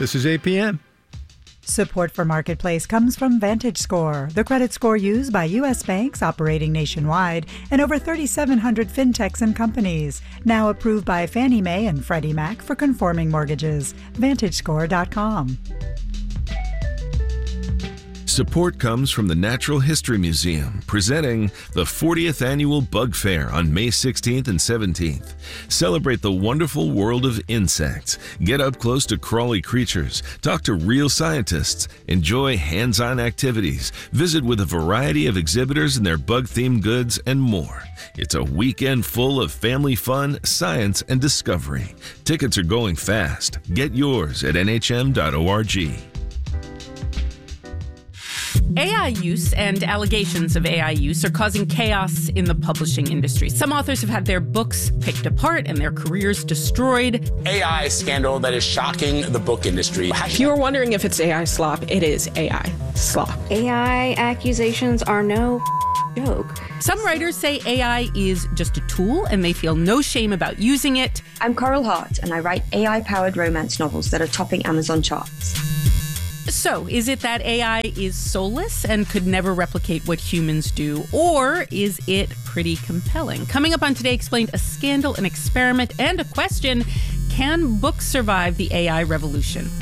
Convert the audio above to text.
This is APM. Support for Marketplace comes from VantageScore, the credit score used by U.S. banks operating nationwide and over 3,700 fintechs and companies. Now approved by Fannie Mae and Freddie Mac for conforming mortgages. VantageScore.com. Support comes from the Natural History Museum, presenting the 40th Annual Bug Fair on May 16th and 17th. Celebrate the wonderful world of insects. Get up close to crawly creatures, talk to real scientists, enjoy hands-on activities, visit with a variety of exhibitors and their bug-themed goods, and more. It's a weekend full of family fun, science, and discovery. Tickets are going fast. Get yours at nhm.org. AI use and allegations of AI use are causing chaos in the publishing industry. Some authors have had their books picked apart and their careers destroyed. AI scandal that is shocking the book industry. If you were wondering if it's AI slop, it is AI slop. AI accusations are no joke. Some writers say AI is just a tool and they feel no shame about using it. I'm Coral Hart and I write AI-powered romance novels that are topping Amazon charts. So, is it that AI is soulless and could never replicate what humans do, or is it pretty compelling? Coming up on Today Explained, a scandal, an experiment, and a question: can books survive the AI revolution?